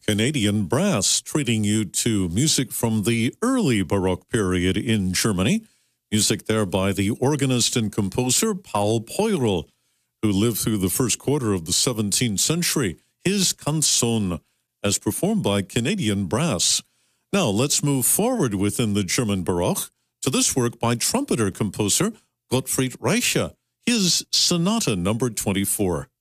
Canadian Brass, treating you to music from the early Baroque period in Germany. Music there by the organist and composer Paul Poirel, who lived through the first quarter of the 17th century. His Canzone, as performed by Canadian Brass. Now let's move forward within the German Baroque to this work by trumpeter-composer Gottfried Reicha, his Sonata number 24.